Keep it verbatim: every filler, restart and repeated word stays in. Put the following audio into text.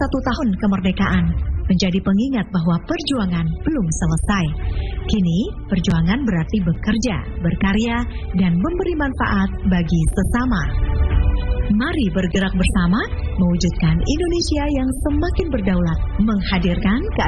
satu tahun kemerdekaan menjadi pengingat bahwa perjuangan belum selesai. Kini, perjuangan berarti bekerja, berkarya, dan memberi manfaat bagi sesama. Mari bergerak bersama, mewujudkan Indonesia yang semakin berdaulat, menghadirkan keadilan